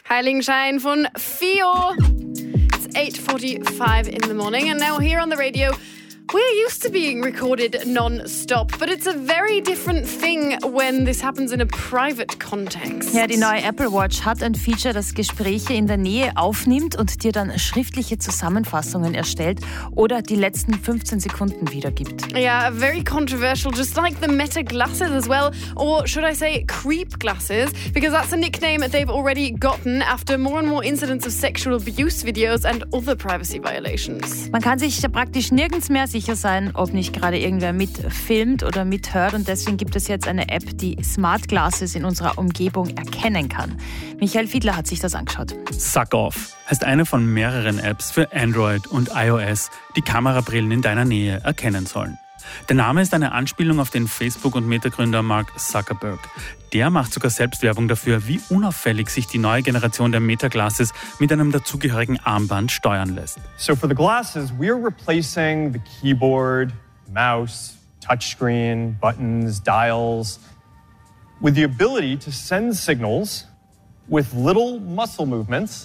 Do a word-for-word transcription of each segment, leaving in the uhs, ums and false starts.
Heiligenschein von Fio. It's eight forty-five in the morning and now here on the radio we're used to being recorded non-stop, but it's a very different thing when this happens in a private context. Ja, die neue Apple Watch hat ein Feature, das Gespräche in der Nähe aufnimmt und dir dann schriftliche Zusammenfassungen erstellt oder die letzten fünfzehn Sekunden wiedergibt. Yeah, very controversial, just like the Meta glasses as well, or should I say creep glasses, because that's a nickname they've already gotten after more and more incidents of sexual abuse videos and other privacy violations. Man kann sich praktisch nirgends mehr sicher sein, ob nicht gerade irgendwer mitfilmt oder mithört, und deswegen gibt es jetzt eine App, die Smart Glasses in unserer Umgebung erkennen kann. Michael Fiedler hat sich das angeschaut. SuckOff heißt eine von mehreren Apps für Android und iOS, die Kamerabrillen in deiner Nähe erkennen sollen. Der Name ist eine Anspielung auf den Facebook- und Meta-Gründer Mark Zuckerberg. Der macht sogar selbst Werbung dafür, wie unauffällig sich die neue Generation der Meta-Glasses mit einem dazugehörigen Armband steuern lässt. So for the glasses, we are replacing the keyboard, mouse, touchscreen, buttons, dials with the ability to send signals with little muscle movements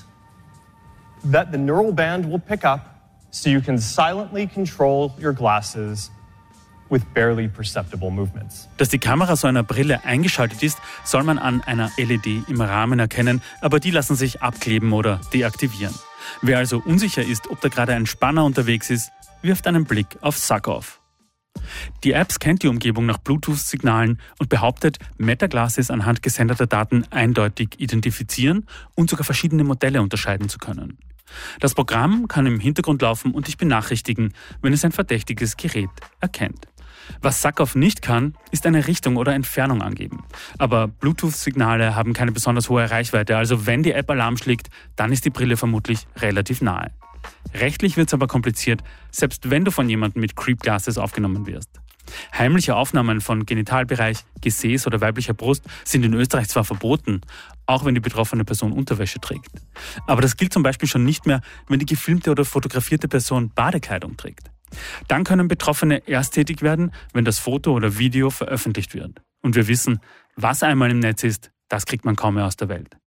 that the neural band will pick up so you can silently control your glasses with barely perceptible movements. Dass die Kamera so einer Brille eingeschaltet ist, soll man an einer L E D im Rahmen erkennen, aber die lassen sich abkleben oder deaktivieren. Wer also unsicher ist, ob da gerade ein Spanner unterwegs ist, wirft einen Blick auf SuckOff. Die App scannt die Umgebung nach Bluetooth-Signalen und behauptet, Meta Glasses anhand gesendeter Daten eindeutig identifizieren und sogar verschiedene Modelle unterscheiden zu können. Das Programm kann im Hintergrund laufen und dich benachrichtigen, wenn es ein verdächtiges Gerät erkennt. Was SuckOff nicht kann, ist eine Richtung oder Entfernung angeben. Aber Bluetooth-Signale haben keine besonders hohe Reichweite, also wenn die App Alarm schlägt, dann ist die Brille vermutlich relativ nahe. Rechtlich wird es aber kompliziert, selbst wenn du von jemandem mit Creep Glasses aufgenommen wirst. Heimliche Aufnahmen von Genitalbereich, Gesäß oder weiblicher Brust sind in Österreich zwar verboten, auch wenn die betroffene Person Unterwäsche trägt. Aber das gilt zum Beispiel schon nicht mehr, wenn die gefilmte oder fotografierte Person Badekleidung trägt. Dann können Betroffene erst tätig werden, wenn das Foto oder Video veröffentlicht wird. Und wir wissen, was einmal im Netz ist, das kriegt man kaum mehr aus der Welt.